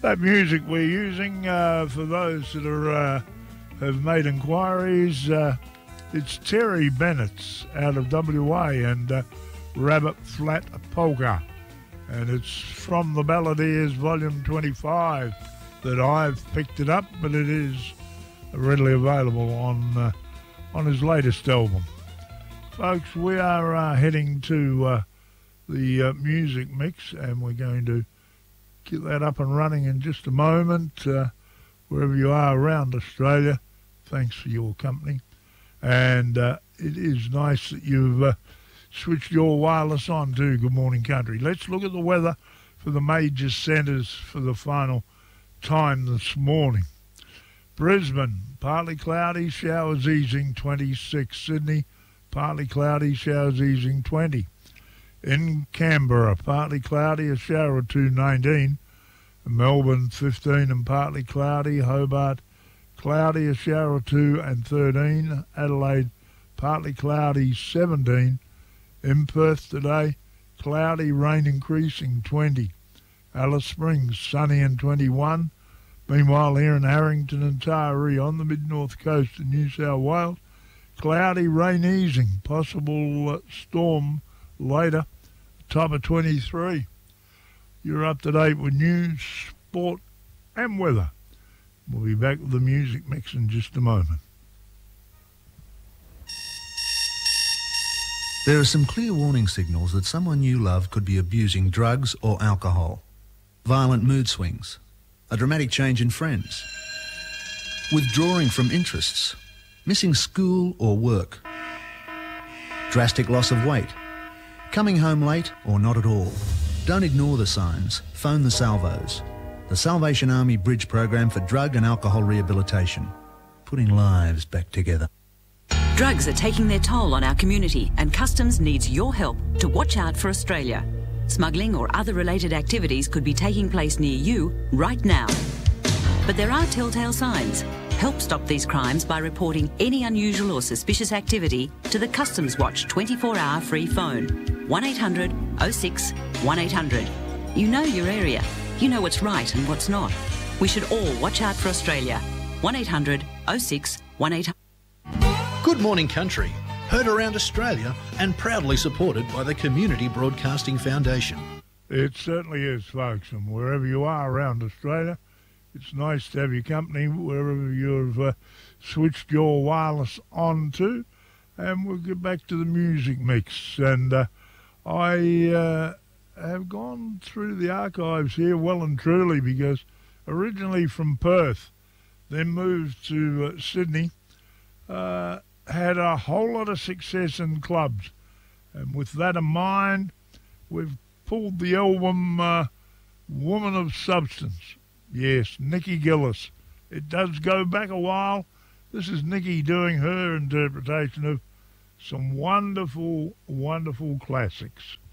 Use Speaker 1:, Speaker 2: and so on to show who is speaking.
Speaker 1: That music we're using, for those that are have made inquiries, it's Terry Bennett's out of WA and Rabbit Flat Polka. And it's from the Balladeers Volume 25 that I've picked it up, but it is readily available on his latest album. Folks, we are heading to the music mix, and we're going to get that up and running in just a moment. Wherever you are around Australia, thanks for your company. And it is nice that you've switched your wireless on to Good Morning Country. Let's look at the weather for the major centres for the final time this morning. Brisbane, partly cloudy, showers easing, 26. Sydney, partly cloudy, showers easing, 20. In Canberra, partly cloudy, a shower or two, 19. Melbourne, 15 and partly cloudy. Hobart, cloudy, a shower or two, and 13. Adelaide, partly cloudy, 17. In Perth today, cloudy, rain increasing, 20. Alice Springs, sunny and 21. Meanwhile, here in Harrington and Taree on the mid-north coast of New South Wales, cloudy, rain easing, possible storm later, top of 23. You're up to date with news, sport and weather. We'll be back with the music mix in just a moment.
Speaker 2: There are some clear warning signals that someone you love could be abusing drugs or alcohol. Violent mood swings, a dramatic change in friends, withdrawing from interests, missing school or work, drastic loss of weight, coming home late or not at all. Don't ignore the signs. Phone the Salvos, the Salvation Army Bridge Program for Drug and Alcohol Rehabilitation, putting lives back together.
Speaker 3: Drugs are taking their toll on our community, and Customs needs your help to watch out for Australia. Smuggling or other related activities could be taking place near you right now. But there are telltale signs. Help stop these crimes by reporting any unusual or suspicious activity to the Customs Watch 24-hour free phone. 1800 06 1800. You know your area. You know what's right and what's not. We should all watch out for Australia. 1800 06 1800.
Speaker 4: Good Morning Country, heard around Australia and proudly supported by the Community Broadcasting Foundation.
Speaker 1: It certainly is, folks, and wherever you are around Australia, it's nice to have your company wherever you've switched your wireless on to. And we'll get back to the music mix. And I have gone through the archives here well and truly, because originally from Perth, then moved to Sydney, had a whole lot of success in clubs. And with that in mind, we've pulled the album Woman of Substance. Yes, Nikki Gillis. It does go back a while. This is Nikki doing her interpretation of some wonderful, wonderful classics.